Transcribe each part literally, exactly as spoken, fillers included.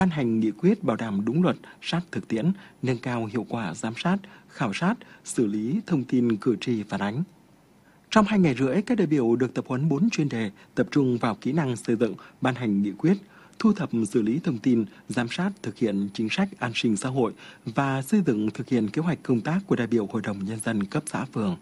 ban hành nghị quyết bảo đảm đúng luật, sát thực tiễn, nâng cao hiệu quả giám sát, khảo sát, xử lý thông tin cử tri phản ánh. Trong hai ngày rưỡi, các đại biểu được tập huấn bốn chuyên đề tập trung vào kỹ năng xây dựng, ban hành nghị quyết, thu thập xử lý thông tin, giám sát thực hiện chính sách an sinh xã hội và xây dựng thực hiện kế hoạch công tác của đại biểu Hội đồng Nhân dân cấp xã phường.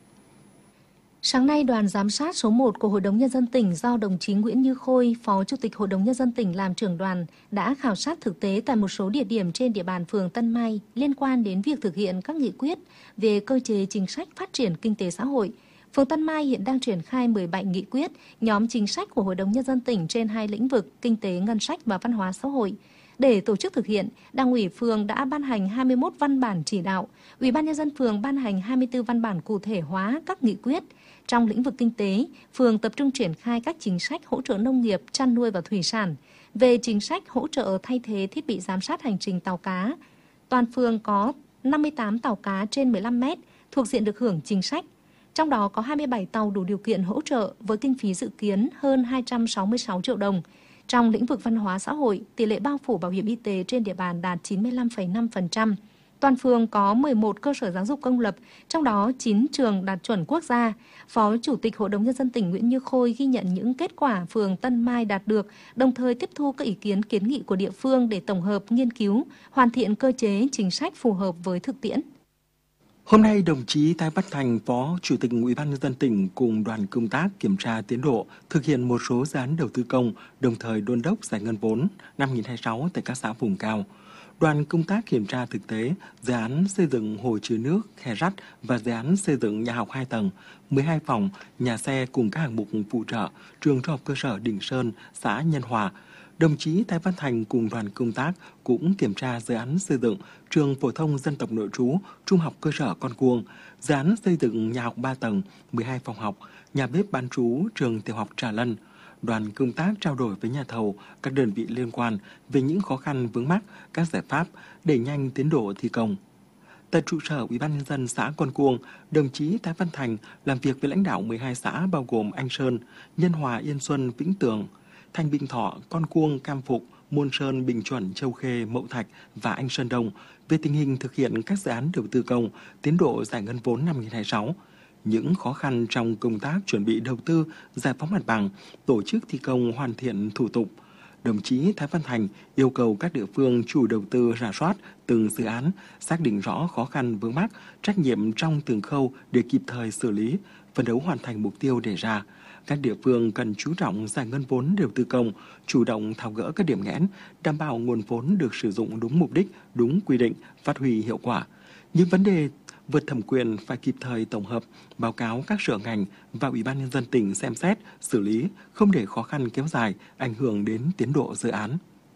Sáng nay, đoàn giám sát số một của Hội đồng Nhân dân tỉnh do đồng chí Nguyễn Như Khôi, Phó Chủ tịch Hội đồng Nhân dân tỉnh làm trưởng đoàn, đã khảo sát thực tế tại một số địa điểm trên địa bàn phường Tân Mai liên quan đến việc thực hiện các nghị quyết về cơ chế chính sách phát triển kinh tế xã hội. Phường Tân Mai hiện đang triển khai mười bảy nghị quyết, nhóm chính sách của Hội đồng Nhân dân tỉnh trên hai lĩnh vực kinh tế, ngân sách và văn hóa xã hội. Để tổ chức thực hiện, Đảng ủy phường đã ban hành hai mươi mốt văn bản chỉ đạo, Ủy ban Nhân dân phường ban hành hai mươi tư văn bản cụ thể hóa các nghị quyết. Trong lĩnh vực kinh tế, phường tập trung triển khai các chính sách hỗ trợ nông nghiệp, chăn nuôi và thủy sản. Về chính sách hỗ trợ thay thế thiết bị giám sát hành trình tàu cá, toàn phường có năm mươi tám tàu cá trên mười lăm mét thuộc diện được hưởng chính sách. Trong đó có hai mươi bảy tàu đủ điều kiện hỗ trợ với kinh phí dự kiến hơn hai trăm sáu mươi sáu triệu đồng. Trong lĩnh vực văn hóa xã hội, tỷ lệ bao phủ bảo hiểm y tế trên địa bàn đạt chín mươi lăm phẩy năm phần trăm. Toàn phường có mười một cơ sở giáo dục công lập, trong đó chín trường đạt chuẩn quốc gia. Phó Chủ tịch Hội đồng Nhân dân tỉnh Nguyễn Như Khôi ghi nhận những kết quả phường Tân Mai đạt được, đồng thời tiếp thu các ý kiến kiến nghị của địa phương để tổng hợp, nghiên cứu, hoàn thiện cơ chế chính sách phù hợp với thực tiễn. Hôm nay, đồng chí Thái Văn Thành, Phó Chủ tịch Ủy ban Nhân dân tỉnh cùng đoàn công tác kiểm tra tiến độ thực hiện một số dự án đầu tư công, đồng thời đôn đốc giải ngân vốn năm hai nghìn không trăm hai mươi sáu tại các xã vùng cao. Đoàn công tác kiểm tra thực tế dự án xây dựng hồ chứa nước Khe Rắt và dự án xây dựng nhà học hai tầng, mười hai phòng, nhà xe cùng các hạng mục phụ trợ trường trung học cơ sở Đình Sơn, xã Nhân Hòa. Đồng chí Thái Văn Thành cùng đoàn công tác cũng kiểm tra dự án xây dựng trường phổ thông dân tộc nội trú trung học cơ sở Con Cuông, dự án xây dựng nhà học ba tầng, mười hai phòng học, nhà bếp bán trú trường tiểu học Trà Lân. Đoàn công tác trao đổi với nhà thầu, các đơn vị liên quan về những khó khăn vướng mắc, các giải pháp đẩy nhanh tiến độ thi công. Tại trụ sở Ủy ban Nhân dân xã Con Cuông, đồng chí Thái Văn Thành làm việc với lãnh đạo mười hai xã bao gồm Anh Sơn, Nhân Hòa, Yên Xuân, Vĩnh Tường, Thanh Bình Thọ, Con Cuông, Cam Phục, Môn Sơn, Bình Chuẩn, Châu Khê, Mậu Thạch và Anh Sơn Đông về tình hình thực hiện các dự án đầu tư công, tiến độ giải ngân vốn năm hai nghìn không trăm hai mươi sáu, những khó khăn trong công tác chuẩn bị đầu tư, giải phóng mặt bằng, tổ chức thi công hoàn thiện thủ tục. Đồng chí Thái Văn Thành yêu cầu các địa phương chủ đầu tư rà soát từng dự án, xác định rõ khó khăn vướng mắc, trách nhiệm trong từng khâu để kịp thời xử lý, phấn đấu hoàn thành mục tiêu đề ra. Các địa phương cần chú trọng giải ngân vốn đầu tư công, chủ động tháo gỡ các điểm nghẽn, đảm bảo nguồn vốn được sử dụng đúng mục đích, đúng quy định, phát huy hiệu quả. Những vấn đề vượt thẩm quyền phải kịp thời tổng hợp, báo cáo các sở ngành và Ủy ban Nhân dân tỉnh xem xét, xử lý, không để khó khăn kéo dài, ảnh hưởng đến tiến độ dự án.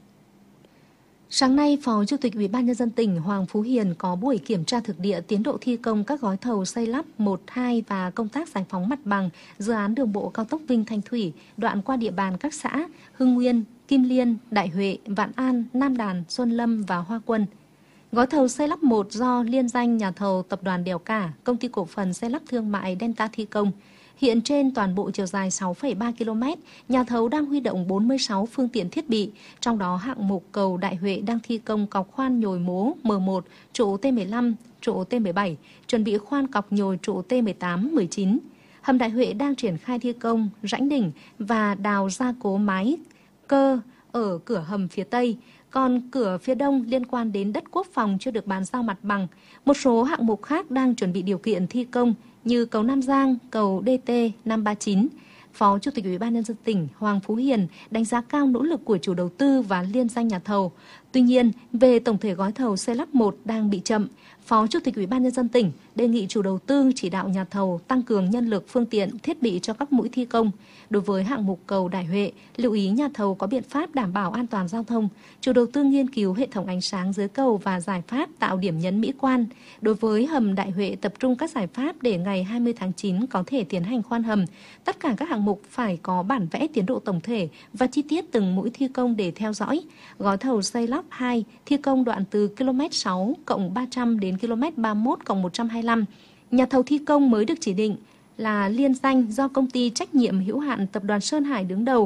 Sáng nay, Phó Chủ tịch Ủy ban Nhân dân tỉnh Hoàng Phú Hiền có buổi kiểm tra thực địa tiến độ thi công các gói thầu xây lắp một, hai và công tác giải phóng mặt bằng dự án đường bộ cao tốc Vinh Thanh Thủy đoạn qua địa bàn các xã Hưng Nguyên, Kim Liên, Đại Huệ, Vạn An, Nam Đàn, Xuân Lâm và Hoa Quân. Gói thầu xây lắp một do liên danh nhà thầu Tập đoàn Đèo Cả, Công ty cổ phần xây lắp thương mại Delta thi công. Hiện trên toàn bộ chiều dài sáu phẩy ba ki lô mét, nhà thầu đang huy động bốn mươi sáu phương tiện thiết bị, trong đó hạng mục cầu Đại Huệ đang thi công cọc khoan nhồi mố M một, trụ T mười lăm, trụ T mười bảy, chuẩn bị khoan cọc nhồi trụ T mười tám, mười chín. Hầm Đại Huệ đang triển khai thi công rãnh đỉnh và đào gia cố mái cơ ở cửa hầm phía Tây. Còn cửa phía đông liên quan đến đất quốc phòng chưa được bàn giao mặt bằng. Một số hạng mục khác đang chuẩn bị điều kiện thi công như cầu Nam Giang, cầu D T năm ba chín. Phó Chủ tịch Ủy ban Nhân dân tỉnh Hoàng Phú Hiền đánh giá cao nỗ lực của chủ đầu tư và liên danh nhà thầu. Tuy nhiên, về tổng thể gói thầu xây lắp một đang bị chậm, Phó Chủ tịch Ủy ban Nhân dân tỉnh đề nghị chủ đầu tư chỉ đạo nhà thầu tăng cường nhân lực, phương tiện, thiết bị cho các mũi thi công. Đối với hạng mục cầu Đại Huệ, lưu ý nhà thầu có biện pháp đảm bảo an toàn giao thông. Chủ đầu tư nghiên cứu hệ thống ánh sáng dưới cầu và giải pháp tạo điểm nhấn mỹ quan. Đối với hầm Đại Huệ, tập trung các giải pháp để ngày hai mươi tháng chín có thể tiến hành khoan hầm. Tất cả các hạng mục phải có bản vẽ tiến độ tổng thể và chi tiết từng mũi thi công để theo dõi. Gói thầu xây lắp hai thi công đoạn từ ki lô mét sáu cộng ba trăm đến ki lô mét ba mươi mốt cộng một trăm hai mươi lăm. Nhà thầu thi công mới được chỉ định là liên danh do công ty trách nhiệm hữu hạn Tập đoàn Sơn Hải đứng đầu.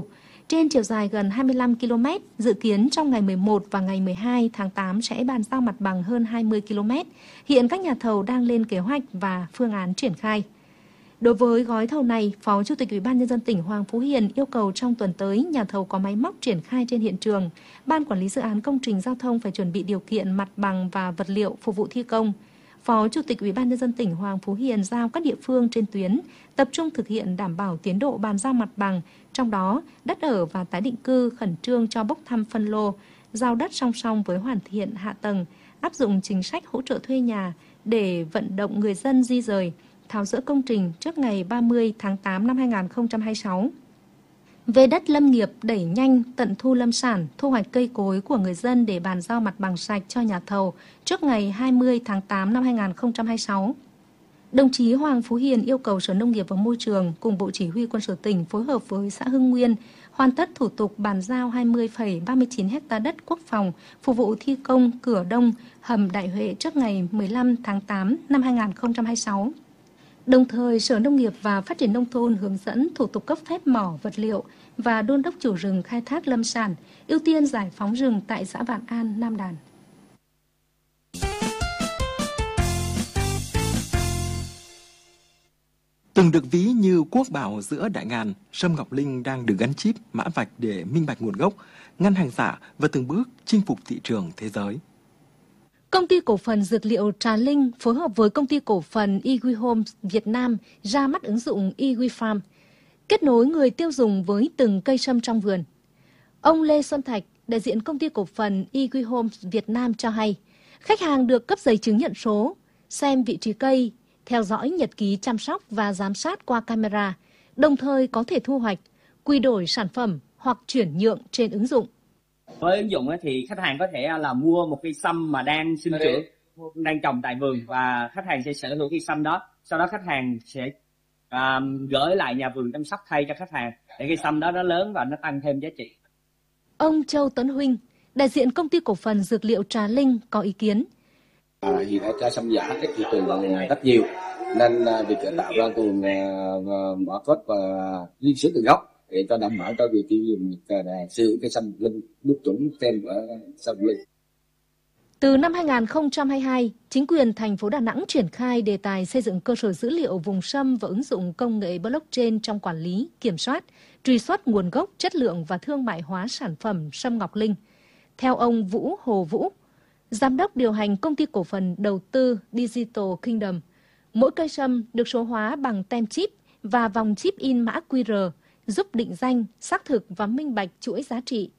trên chiều dài gần hai mươi lăm ki lô mét, dự kiến trong ngày mười một và ngày mười hai tháng tám sẽ bàn giao mặt bằng hơn hai mươi ki lô mét. Hiện các nhà thầu đang lên kế hoạch và phương án triển khai. Đối với gói thầu này, Phó Chủ tịch Ủy ban Nhân dân tỉnh Hoàng Phú Hiền yêu cầu trong tuần tới, nhà thầu có máy móc triển khai trên hiện trường. Ban quản lý dự án công trình giao thông phải chuẩn bị điều kiện mặt bằng và vật liệu phục vụ thi công. Phó Chủ tịch Ủy ban Nhân dân tỉnh Hoàng Phú Hiền giao các địa phương trên tuyến tập trung thực hiện đảm bảo tiến độ bàn giao mặt bằng, trong đó đất ở và tái định cư khẩn trương cho bốc thăm phân lô, giao đất song song với hoàn thiện hạ tầng, áp dụng chính sách hỗ trợ thuê nhà để vận động người dân di rời, tháo dỡ công trình trước ngày ba mươi tháng tám năm hai nghìn không trăm hai mươi sáu. Về đất lâm nghiệp, đẩy nhanh tận thu lâm sản, thu hoạch cây cối của người dân để bàn giao mặt bằng sạch cho nhà thầu trước ngày hai mươi tháng tám năm hai nghìn không trăm hai mươi sáu. Đồng chí Hoàng Phú Hiền yêu cầu Sở Nông nghiệp và Môi trường cùng Bộ Chỉ huy Quân sự tỉnh phối hợp với xã Hưng Nguyên hoàn tất thủ tục bàn giao hai mươi phẩy ba mươi chín ha đất quốc phòng phục vụ thi công cửa đông hầm Đại Huệ trước ngày mười lăm tháng tám năm hai nghìn không trăm hai mươi sáu. Đồng thời, Sở Nông nghiệp và Phát triển Nông thôn hướng dẫn thủ tục cấp phép mỏ vật liệu và đôn đốc chủ rừng khai thác lâm sản, ưu tiên giải phóng rừng tại xã Vạn An, Nam Đàn. Từng được ví như quốc bảo giữa đại ngàn, sâm ngọc linh đang được gắn chip mã vạch để minh bạch nguồn gốc, ngăn hàng giả và từng bước chinh phục thị trường thế giới. Công ty cổ phần dược liệu Trà Linh phối hợp với công ty cổ phần Igui Homes Việt Nam ra mắt ứng dụng Igui Farm, kết nối người tiêu dùng với từng cây sâm trong vườn. Ông Lê Xuân Thạch, đại diện công ty cổ phần Igui Homes Việt Nam cho hay, khách hàng được cấp giấy chứng nhận số, xem vị trí cây, theo dõi nhật ký chăm sóc và giám sát qua camera, đồng thời có thể thu hoạch, quy đổi sản phẩm hoặc chuyển nhượng trên ứng dụng. Với ứng dụng thì khách hàng có thể là mua một cây sâm mà đang sinh trưởng, đang trồng tại vườn và khách hàng sẽ sở hữu cây sâm đó. Sau đó khách hàng sẽ um, gửi lại nhà vườn chăm sóc thay cho khách hàng để cây sâm đó nó lớn và nó tăng thêm giá trị. Ông Châu Tấn Huynh, đại diện công ty cổ phần dược liệu Trà Linh có ý kiến. À, hiện nay trái sâm giả cái thị trường rất nhiều nên việc tạo ra nguồn mã code và ghi xuất nguồn gốc để cho đảm bảo cho việc tiêu dùng sử dụng cây sâm linh đúng chuẩn tem ở sâm linh. Từ năm hai nghìn không trăm hai mươi hai, chính quyền thành phố Đà Nẵng triển khai đề tài xây dựng cơ sở dữ liệu vùng sâm và ứng dụng công nghệ blockchain trong quản lý, kiểm soát, truy xuất nguồn gốc, chất lượng và thương mại hóa sản phẩm sâm ngọc linh. Theo ông Vũ Hồ Vũ, giám đốc điều hành công ty cổ phần đầu tư Digital Kingdom, mỗi cây sâm được số hóa bằng tem chip và vòng chip in mã quy rờ, giúp định danh, xác thực và minh bạch chuỗi giá trị.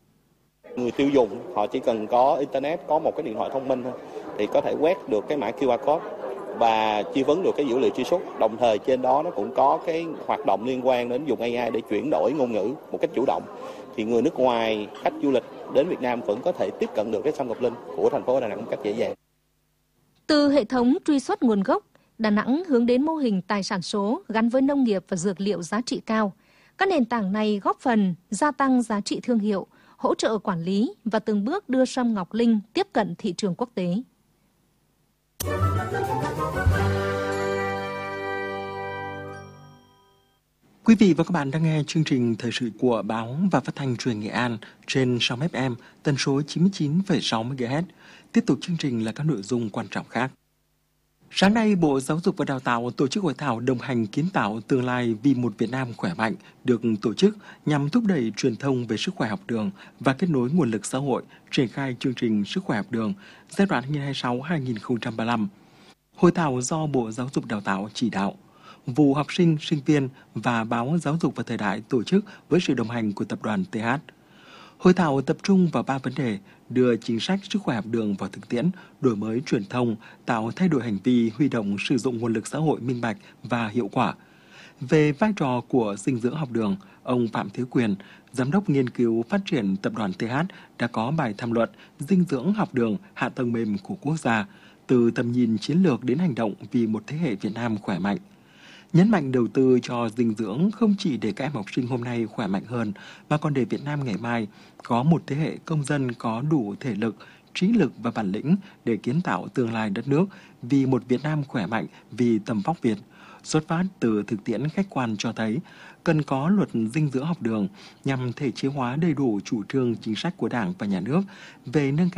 Người tiêu dùng họ chỉ cần có internet, có một cái điện thoại thông minh thôi thì có thể quét được cái mã quy rờ code và truy vấn được cái dữ liệu truy xuất. Đồng thời trên đó nó cũng có cái hoạt động liên quan đến dùng a i để chuyển đổi ngôn ngữ một cách chủ động. Thì người nước ngoài, khách du lịch đến Việt Nam vẫn có thể tiếp cận được cái sâm ngọc linh của thành phố Đà Nẵng một cách dễ dàng. Từ hệ thống truy xuất nguồn gốc, Đà Nẵng hướng đến mô hình tài sản số gắn với nông nghiệp và dược liệu giá trị cao. Các nền tảng này góp phần gia tăng giá trị thương hiệu, hỗ trợ quản lý và từng bước đưa sâm ngọc linh tiếp cận thị trường quốc tế. Quý vị và các bạn đang nghe chương trình thời sự của Báo và Phát thanh Truyền Nghệ An trên sóng ép em tần số chín mươi chín phẩy sáu mê ga héc. Tiếp tục chương trình là các nội dung quan trọng khác. Sáng nay, Bộ Giáo dục và Đào tạo tổ chức hội thảo đồng hành kiến tạo tương lai vì một Việt Nam khỏe mạnh được tổ chức nhằm thúc đẩy truyền thông về sức khỏe học đường và kết nối nguồn lực xã hội triển khai chương trình sức khỏe học đường giai đoạn hai nghìn không trăm hai mươi sáu đến hai nghìn không trăm ba mươi lăm. Hội thảo do Bộ Giáo dục Đào tạo chỉ đạo, vụ học sinh, sinh viên và báo Giáo dục và Thời đại tổ chức với sự đồng hành của tập đoàn tê hát. Hội thảo tập trung vào ba vấn đề: đưa chính sách sức khỏe học đường vào thực tiễn, đổi mới truyền thông, tạo thay đổi hành vi, huy động sử dụng nguồn lực xã hội minh bạch và hiệu quả. Về vai trò của dinh dưỡng học đường, ông Phạm Thế Quyền, Giám đốc nghiên cứu phát triển tập đoàn tê hát đã có bài tham luận dinh dưỡng học đường, hạ tầng mềm của quốc gia, từ tầm nhìn chiến lược đến hành động vì một thế hệ Việt Nam khỏe mạnh. Nhấn mạnh đầu tư cho dinh dưỡng không chỉ để các em học sinh hôm nay khỏe mạnh hơn, mà còn để Việt Nam ngày mai có một thế hệ công dân có đủ thể lực, trí lực và bản lĩnh để kiến tạo tương lai đất nước vì một Việt Nam khỏe mạnh vì tầm vóc Việt. Xuất phát từ thực tiễn khách quan cho thấy, cần có luật dinh dưỡng học đường nhằm thể chế hóa đầy đủ chủ trương chính sách của Đảng và Nhà nước về nâng cao